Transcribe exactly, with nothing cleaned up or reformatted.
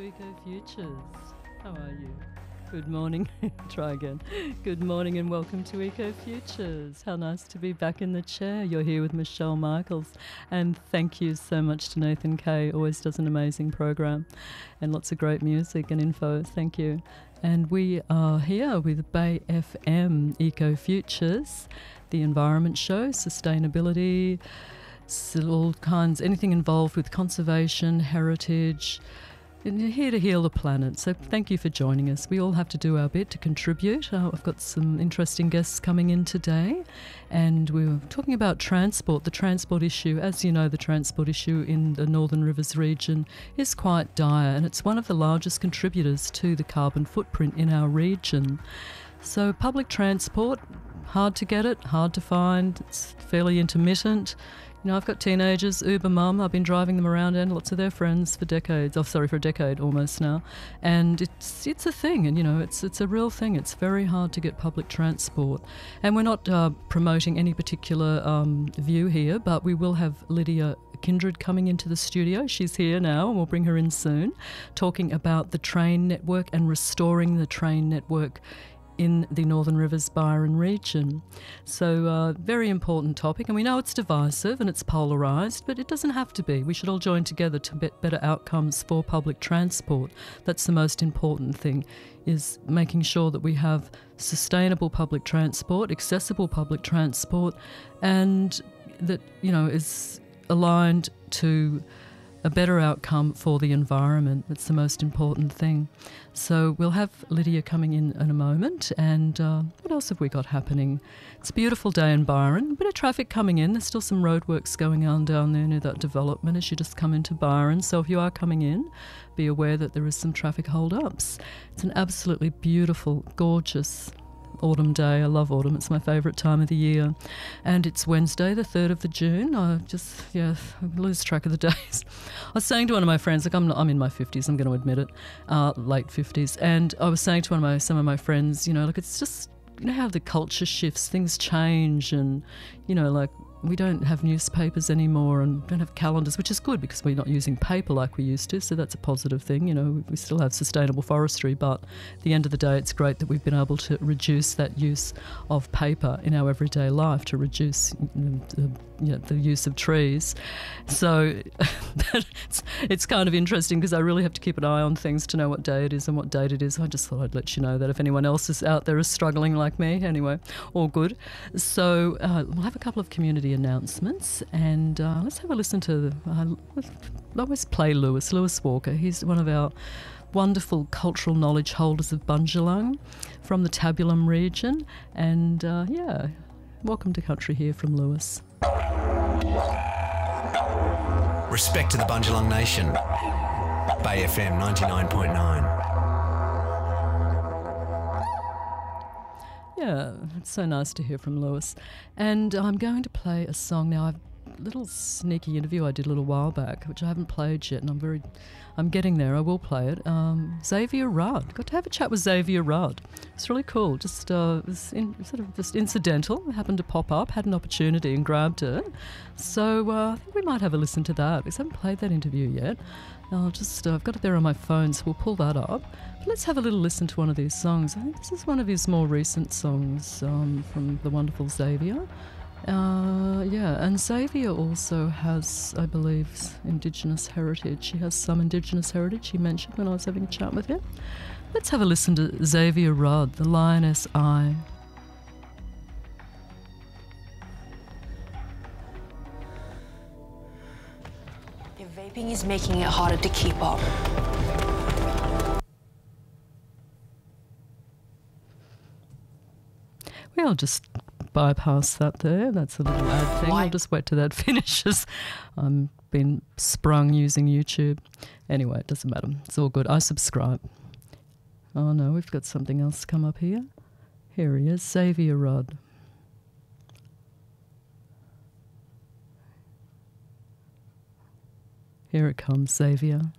Eco Futures. How are you? Good morning. Try again. Good morning and welcome to Eco Futures. How nice to be back in the chair. You're here with Michelle Michaels. And thank you so much to Nathan Kay. Always does an amazing program and lots of great music and info. Thank you. And we are here with Bay F M Eco Futures, the environment show, sustainability, all kinds, anything involved with conservation, heritage. And you're here to heal the planet, so thank you for joining us. We all have to do our bit to contribute. Uh, I've got some interesting guests coming in today, and we were talking about transport, the transport issue. As you know, the transport issue in the Northern Rivers region is quite dire, and it's one of the largest contributors to the carbon footprint in our region. So public transport, hard to get it, hard to find, it's fairly intermittent. You know, I've got teenagers, Uber mum, I've been driving them around and lots of their friends for decades, oh sorry, for a decade almost now. And it's it's a thing, and you know, it's it's a real thing. It's very hard to get public transport. And we're not uh, promoting any particular um, view here, but we will have Lydia Kindred coming into the studio. She's here now and we'll bring her in soon, talking about the train network and restoring the train network in the Northern Rivers Byron region. So uh, very important topic, and we know it's divisive and it's polarised, but it doesn't have to be. We should all join together to get better outcomes for public transport. That's the most important thing, is making sure that we have sustainable public transport, accessible public transport, and that, you know, is aligned to a better outcome for the environment. That's the most important thing. So we'll have Lydia coming in in a moment. And uh, what else have we got happening? It's a beautiful day in Byron. A bit of traffic coming in. There's still some roadworks going on down there near that development as you just come into Byron. So if you are coming in, be aware that there is some traffic hold-ups. It's an absolutely beautiful, gorgeous autumn day. I love autumn. It's my favourite time of the year. And it's Wednesday, the third of the June. I just, yeah, I lose track of the days. I was saying to one of my friends, like I'm, not, I'm in my fifties, I'm going to admit it, uh, late fifties. And I was saying to one of my, some of my friends, you know, like it's just, you know how the culture shifts, things change, and, you know, like we don't have newspapers anymore and don't have calendars, which is good because we're not using paper like we used to, so that's a positive thing. You know, we still have sustainable forestry, but at the end of the day, it's great that we've been able to reduce that use of paper in our everyday life, to reduce the, you know, the use of trees. So it's, it's kind of interesting because I really have to keep an eye on things to know what day it is and what date it is. I just thought I'd let you know that if anyone else is out there is struggling like me. Anyway, all good. So uh, we'll have a couple of community announcements, and uh, let's have a listen to uh, I always play Lewis Lewis Walker. He's one of our wonderful cultural knowledge holders of Bundjalung from the Tabulum region, and uh, yeah, welcome to country here from Lewis. Respect to the Bundjalung Nation. Bay F M ninety-nine point nine. Yeah, it's so nice to hear from Lewis. And I'm going to play a song now. I've a little sneaky interview I did a little while back, which I haven't played yet, and I'm very, I'm getting there. I will play it. Um, Xavier Rudd. Got to have a chat with Xavier Rudd. It's really cool. Just uh, it was in, sort of just incidental. It happened to pop up. Had an opportunity and grabbed it. So uh, I think we might have a listen to that because I haven't played that interview yet. I'll just uh, I've got it there on my phone, so we'll pull that up. But let's have a little listen to one of these songs. I think this is one of his more recent songs um, from the wonderful Xavier. Uh, yeah, and Xavier also has, I believe, Indigenous heritage. He has some Indigenous heritage he mentioned when I was having a chat with him. Let's have a listen to Xavier Rudd, The Lioness Eye. If vaping is making it harder to keep up. We'll just bypass that there. That's a little ad thing. Why? I'll just wait till that finishes. I'm been sprung using YouTube. Anyway, it doesn't matter. It's all good. I subscribe. Oh no, we've got something else come up here. Here he is, Xavier Rudd. Here it comes, Xavier.